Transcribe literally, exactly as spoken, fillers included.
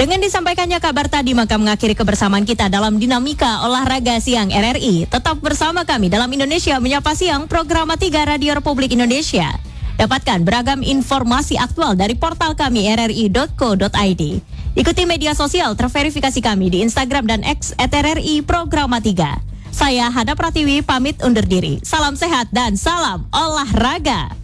Dengan disampaikannya kabar tadi, maka mengakhiri kebersamaan kita dalam Dinamika Olahraga Siang R R I. Tetap bersama kami dalam Indonesia Menyapa Siang, Program tiga Radio Republik Indonesia. Dapatkan beragam informasi aktual dari portal kami r r i dot co dot i d. Ikuti media sosial terverifikasi kami di Instagram dan X at R R I Programa tiga. Saya Hana Pratiwi pamit undur diri. Salam sehat dan salam olahraga.